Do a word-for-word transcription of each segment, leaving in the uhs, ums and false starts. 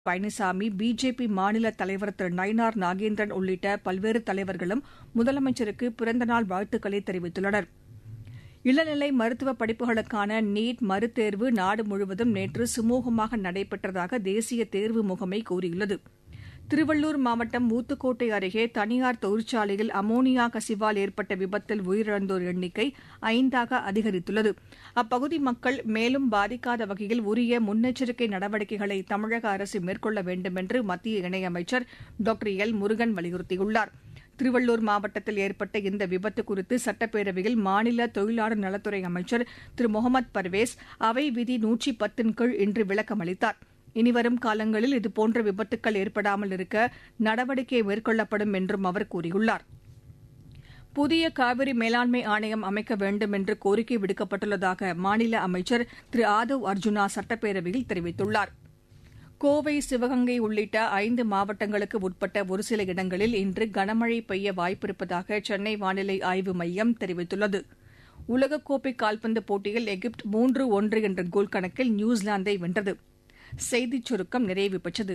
Palaniswami, BJP மாநில தலைவர் திரு நயினார் நாகேந்திரன் உள்ளிட்ட பல்வேறு தலைவர்களும் முதலமைச்சருக்கு பிறந்தநாள் வாழ்த்துக்களை தெரிவித்துள்ளனர். இளநிலை மருத்துவ படிப்புகளுக்கான நீட் மறுதேர்வு நாடு முழுவதும் நேற்று சுமூகமாக நடைபெற்றதாக தேசிய தேர்வு முகமை கூறியுள்ளது. திருவள்ளூர் மாவட்டம் ஊத்துக்கோட்டை அருகே தனியார் தொழிற்சாலையில் அமோனியா கசிவால் ஏற்பட்ட விபத்தில் உயிரிழந்தோர் எண்ணிக்கை ஐந்தாக அதிகரித்துள்ளது. அப்பகுதி மக்கள் மேலும் பாதிக்காத வகையில் உரிய முன்னெச்சரிக்கை நடவடிக்கைகளை தமிழக அரசு மேற்கொள்ள வேண்டும் என்று மத்திய இணையமைச்சர் டாக்டர் எல் முருகன் வலியுறுத்தியுள்ளார். திருவள்ளூர் மாவட்டத்தில் ஏற்பட்ட இந்த விபத்து குறித்து சட்டப்பேரவையில் மாநில தொழிலாளர் நலத்துறை அமைச்சர் திரு முகமது பர்வேஸ் அவை விதி நூற்றி பத்தின் கீழ் இன்று விளக்கம் அளித்தார். இனிவரும் காலங்களில் இதுபோன்ற விபத்துக்கள் ஏற்படாமல் இருக்க நடவடிக்கை மேற்கொள்ளப்படும் என்றும் அவர் கூறியுள்ளார். புதிய காவிரி மேலாண்மை ஆணையம் அமைக்க வேண்டும் என்று கோரிக்கை விடுக்கப்பட்டுள்ளதாக மாநில அமைச்சர் திரு ஆதவ் அர்ஜுனா சட்டப்பேரவையில் தெரிவித்துள்ளார். கோவை, சிவகங்கை உள்ளிட்ட ஐந்து மாவட்டங்களுக்கு உட்பட்ட ஒருசில இடங்களில் இன்று கனமழை பெய்ய வாய்ப்பிருப்பதாக சென்னை வானிலை ஆய்வு மையம் தெரிவித்துள்ளது. உலகக்கோப்பை கால்பந்து போட்டியில் எகிப்து மூன்று ஒன்று என்ற கோல் கணக்கில் நியூசிலாந்தை வென்றது. செய்திச் சுருக்கம் நிறைவு பெற்றது.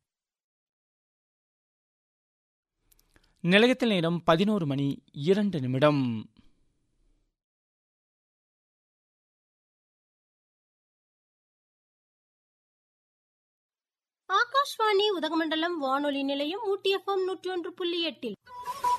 நிலையத்தில் நேரம் பதினோரு மணி இரண்டு நிமிடம். ஆகாஷ்வாணி உதகமண்டலம் வானொலி நிலையம் ஊட்டி எஃப்எம் நூற்றி ஒன்று புள்ளி எட்டில்